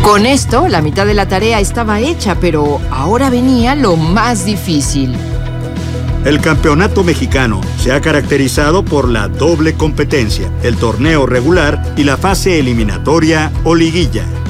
Con esto, la mitad de la tarea estaba hecha, pero ahora venía lo más difícil. El campeonato mexicano se ha caracterizado por la doble competencia, el torneo regular y la fase eliminatoria o liguilla.